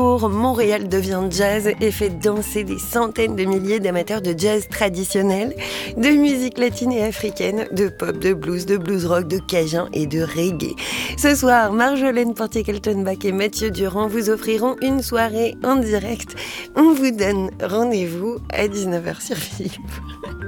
jours, Montréal devient jazz et fait danser des centaines de milliers d'amateurs de jazz traditionnel, de musique latine et africaine, de pop, de blues rock, de cajun et de reggae. Ce soir, Marjolaine Portier-Keltenbach et Mathieu Durand vous offriront une soirée en direct. On vous donne rendez-vous à 19h sur Philippe.